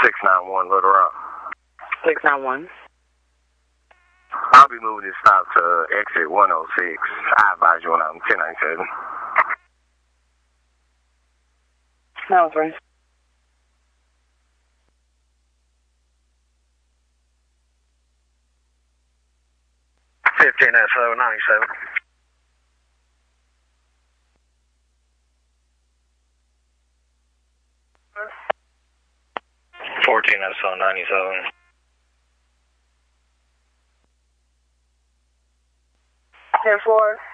691 Little Rock. 691. I'll be moving this stop to exit 106. I advise you when I'm 1097. No, friend. SO 97. 14 SO 97. 10-4.